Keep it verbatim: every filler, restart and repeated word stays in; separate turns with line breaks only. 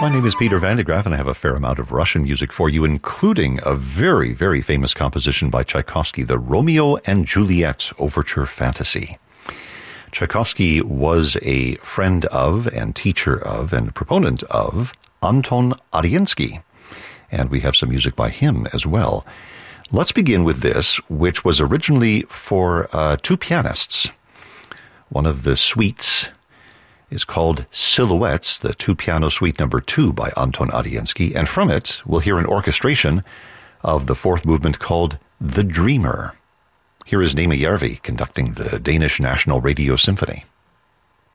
My name is Peter Van de Graaf, and I have a fair amount of Russian music for you, including a very, very famous composition by Tchaikovsky, the Romeo and Juliet Overture Fantasy. Tchaikovsky was a friend of and teacher of and proponent of Anton Arensky, and we have some music by him as well. Let's begin with this, which was originally for uh, two pianists. One of the suites is called Silhouettes, the two-piano suite number two by Anton Arensky, and from it we'll hear an orchestration of the fourth movement called The Dreamer. Here is Nema Järvi conducting the Danish National Radio Symphony.